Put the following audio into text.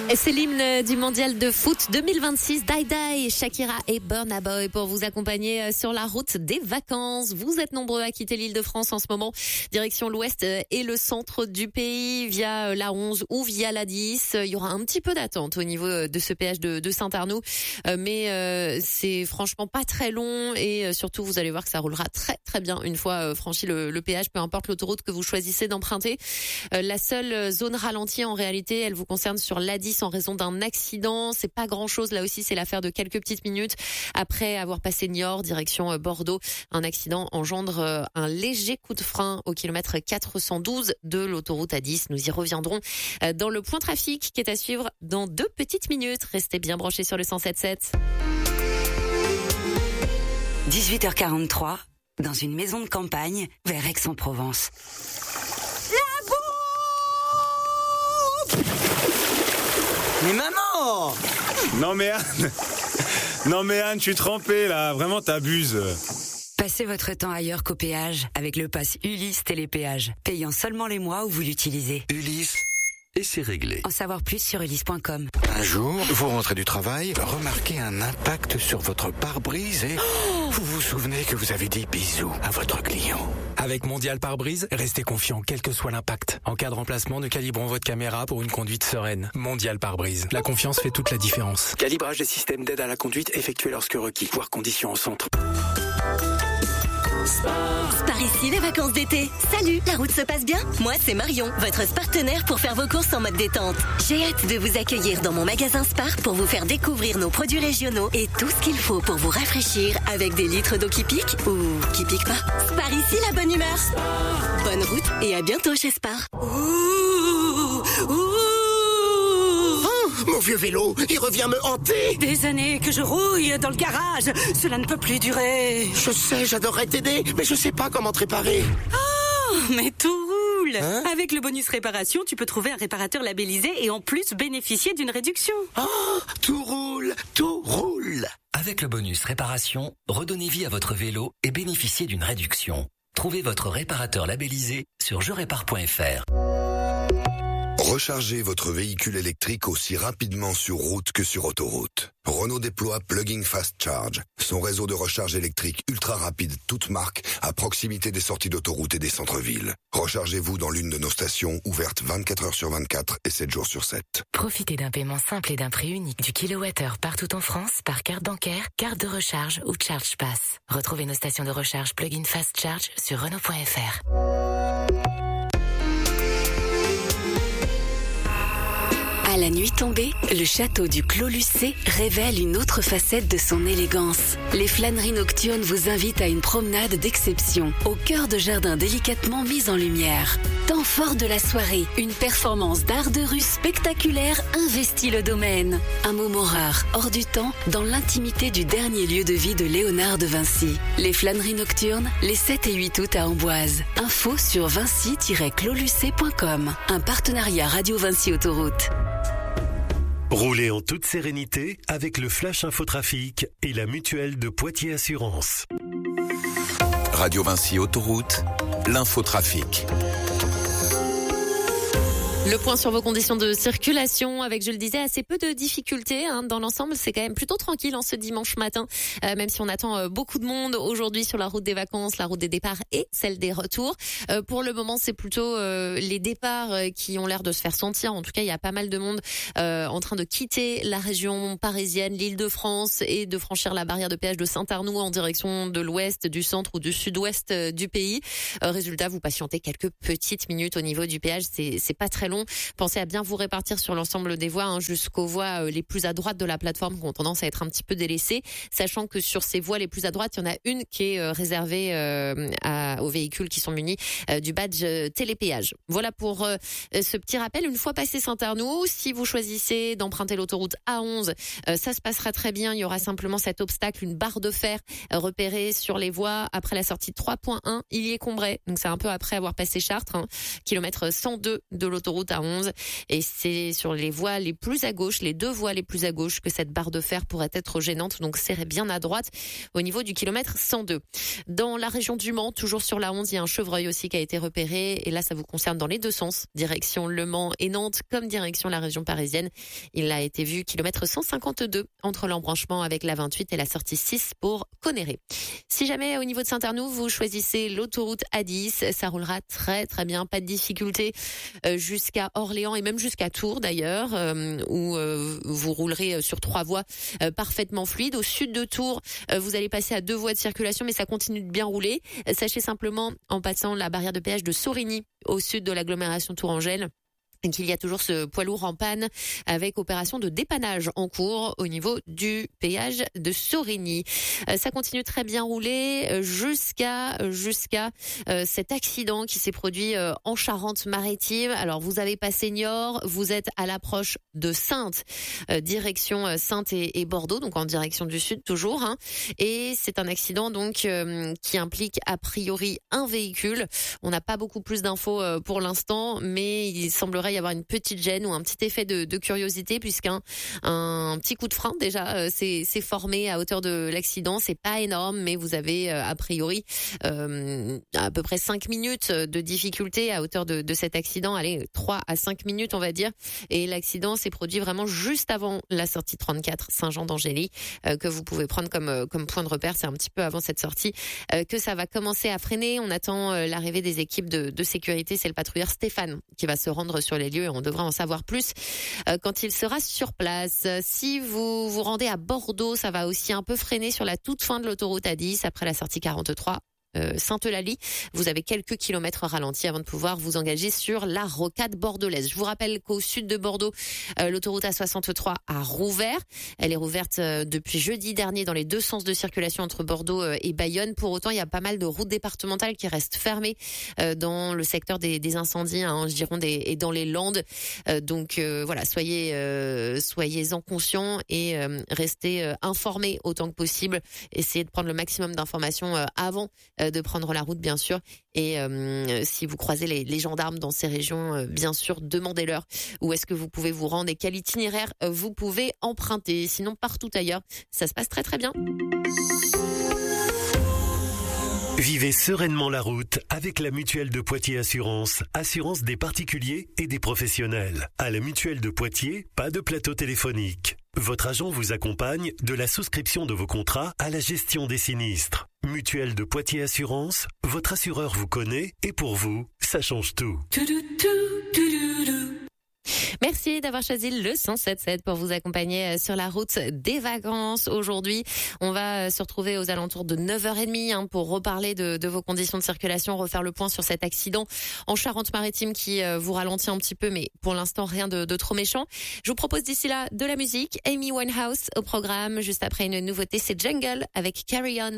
Et c'est l'hymne du mondial de foot 2026, Die, Shakira et Burna Boy pour vous accompagner sur la route des vacances. Vous êtes nombreux à quitter l'Île-de-France en ce moment, direction l'ouest et le centre du pays via la 11 ou via la 10. Il y aura un petit peu d'attente au niveau de ce péage de Saint-Arnoux, mais c'est franchement pas très long et surtout vous allez voir que ça roulera très très bien une fois franchi le péage, peu importe l'autoroute que vous choisissez d'emprunter. La seule zone ralentie en réalité, elle vous concerne sur l'A10 en raison d'un accident. C'est pas grand chose, là aussi c'est l'affaire de quelques petites minutes. Après avoir passé Niort, direction Bordeaux, un accident engendre un léger coup de frein au kilomètre 412 de l'autoroute A10. Nous y reviendrons dans le point trafic qui est à suivre dans 2 petites minutes. Restez bien branchés sur le 107.7. 18h43, dans une maison de campagne vers Aix-en-Provence. Mais maman! Non mais Anne, je suis trempé là, vraiment t'abuses. Passez votre temps ailleurs qu'au péage avec le pass Ulysse Télépéage, payant seulement les mois où vous l'utilisez. Ulysse, et c'est réglé. En savoir plus sur ulysse.com. Un jour, vous rentrez du travail, remarquez un impact sur votre pare-brise et vous vous souvenez que vous avez dit bisous à votre client. Avec Mondial Pare-Brise, restez confiant quel que soit l'impact. En cas de remplacement, nous calibrons votre caméra pour une conduite sereine. Mondial Pare-Brise. La confiance fait toute la différence. Calibrage des systèmes d'aide à la conduite effectué lorsque requis. Voir conditions au centre. Par ici, les vacances d'été. Salut, la route se passe bien? Moi, c'est Marion, votre partenaire pour faire vos courses en mode détente. J'ai hâte de vous accueillir dans mon magasin Spar pour vous faire découvrir nos produits régionaux et tout ce qu'il faut pour vous rafraîchir avec des litres d'eau qui pique ou qui pique pas. Spar ici, la bonne humeur. Bonne route et à bientôt chez Spar. Mon vieux vélo, il revient me hanter. Des années que je rouille dans le garage. Cela ne peut plus durer. Je sais, j'adorerais t'aider, mais je sais pas comment te réparer. Oh, mais tout roule. Hein? Avec le bonus réparation, tu peux trouver un réparateur labellisé et en plus bénéficier d'une réduction. Oh, tout roule, tout roule. Avec le bonus réparation, redonnez vie à votre vélo et bénéficiez d'une réduction. Trouvez votre réparateur labellisé sur jerépare.fr. Rechargez votre véhicule électrique aussi rapidement sur route que sur autoroute. Renault déploie Plug-in Fast Charge, son réseau de recharge électrique ultra rapide toute marque à proximité des sorties d'autoroute et des centres-villes. Rechargez-vous dans l'une de nos stations ouvertes 24 heures sur 24 et 7 jours sur 7. Profitez d'un paiement simple et d'un prix unique du kilowattheure partout en France par carte bancaire, carte de recharge ou Charge Pass. Retrouvez nos stations de recharge Plug-in Fast Charge sur Renault.fr. À la nuit tombée, le château du Clos Lucé révèle une autre facette de son élégance. Les flâneries nocturnes vous invitent à une promenade d'exception, au cœur de jardins délicatement mis en lumière. Temps fort de la soirée, une performance d'art de rue spectaculaire investit le domaine. Un moment rare, hors du temps, dans l'intimité du dernier lieu de vie de Léonard de Vinci. Les flâneries nocturnes, les 7 et 8 août à Amboise. Info sur vinci-closlucé.com. Un partenariat Radio Vinci Autoroute. Roulez en toute sérénité avec le Flash Infotrafic et la mutuelle de Poitiers Assurance. Radio Vinci Autoroute, l'infotrafic. Le point sur vos conditions de circulation avec, je le disais, assez peu de difficultés. Dans l'ensemble, c'est quand même plutôt tranquille en ce dimanche matin, même si on attend beaucoup de monde aujourd'hui sur la route des vacances, la route des départs et celle des retours. Pour le moment, c'est plutôt les départs qui ont l'air de se faire sentir. En tout cas, il y a pas mal de monde en train de quitter la région parisienne, l'Île-de-France et de franchir la barrière de péage de Saint-Arnoux en direction de l'ouest, du centre ou du sud-ouest du pays. Résultat, vous patientez quelques petites minutes au niveau du péage. C'est pas très long. Pensez à bien vous répartir sur l'ensemble des voies jusqu'aux voies les plus à droite de la plateforme qui ont tendance à être un petit peu délaissées, sachant que sur ces voies les plus à droite, il y en a une qui est réservée aux véhicules qui sont munis du badge télépéage. Voilà pour ce petit rappel. Une fois passé Saint-Arnoux, si vous choisissez d'emprunter l'autoroute A11, ça se passera très bien. Il y aura simplement cet obstacle, une barre de fer repérée sur les voies après la sortie de 3.1. Il y est Combray, donc c'est un peu après avoir passé Chartres, kilomètre 102 de l'autoroute l'autoroute A11 et c'est sur les voies les plus à gauche, les deux voies les plus à gauche que cette barre de fer pourrait être gênante, donc serrez bien à droite au niveau du kilomètre 102. Dans la région du Mans, toujours sur la 11, il y a un chevreuil aussi qui a été repéré et là ça vous concerne dans les deux sens, direction Le Mans et Nantes comme direction la région parisienne. Il a été vu kilomètre 152 entre l'embranchement avec la 28 et la sortie 6 pour Conneré. Si jamais au niveau de Saint-Arnoux, vous choisissez l'autoroute A10, ça roulera très très bien, pas de difficulté jusqu'à Orléans et même jusqu'à Tours d'ailleurs, où vous roulerez sur 3 voies parfaitement fluides. Au sud de Tours, vous allez passer à 2 voies de circulation, mais ça continue de bien rouler. Sachez simplement, en passant la barrière de péage de Sorigny, au sud de l'agglomération Tourangelle, qu'il y a toujours ce poids lourd en panne avec opération de dépannage en cours au niveau du péage de Sorigny. Ça continue très bien rouler jusqu'à cet accident qui s'est produit en Charente-Maritime. Alors vous avez passé Niort, vous êtes à l'approche de Saintes, direction Saintes et Bordeaux, donc en direction du sud toujours. Hein. Et c'est un accident donc qui implique a priori un véhicule. On n'a pas beaucoup plus d'infos pour l'instant, mais il semblerait y avoir une petite gêne ou un petit effet de curiosité puisqu'un petit coup de frein déjà s'est formé à hauteur de l'accident. C'est pas énorme, mais vous avez a priori à peu près 5 minutes de difficulté à hauteur de cet accident. Allez, 3 à 5 minutes on va dire. Et l'accident s'est produit vraiment juste avant la sortie 34 Saint-Jean-d'Angély que vous pouvez prendre comme point de repère. C'est un petit peu avant cette sortie que ça va commencer à freiner. On attend l'arrivée des équipes de sécurité. C'est le patrouilleur Stéphane qui va se rendre sur les lieux et on devrait en savoir plus quand il sera sur place. Si vous vous rendez à Bordeaux, ça va aussi un peu freiner sur la toute fin de l'autoroute A10 après la sortie 43. Sainte-Eulalie, vous avez quelques kilomètres ralentis avant de pouvoir vous engager sur la rocade bordelaise. Je vous rappelle qu'au sud de Bordeaux, l'autoroute A63 a rouvert. Elle est rouverte depuis jeudi dernier dans les deux sens de circulation entre Bordeaux et Bayonne. Pour autant, il y a pas mal de routes départementales qui restent fermées dans le secteur des incendies en Gironde et dans les Landes. Donc voilà, soyez-en conscients et restez informés autant que possible. Essayez de prendre le maximum d'informations avant de prendre la route bien sûr et si vous croisez les gendarmes dans ces régions, bien sûr demandez-leur où est-ce que vous pouvez vous rendre et quel itinéraire vous pouvez emprunter. Sinon partout ailleurs ça se passe très très bien. Vivez sereinement la route avec la Mutuelle de Poitiers Assurance. Assurance des particuliers et des professionnels. À la Mutuelle de Poitiers, pas de plateau téléphonique. Votre agent vous accompagne de la souscription de vos contrats à la gestion des sinistres. Mutuelle de Poitiers Assurance, votre assureur vous connaît et pour vous, ça change tout. Merci d'avoir choisi le 107.7 pour vous accompagner sur la route des vacances. Aujourd'hui, on va se retrouver aux alentours de 9h30 pour reparler de vos conditions de circulation, refaire le point sur cet accident en Charente-Maritime qui vous ralentit un petit peu, mais pour l'instant rien de trop méchant. Je vous propose d'ici là de la musique. Amy Winehouse au programme. Juste après une nouveauté, c'est Jungle avec Carry On.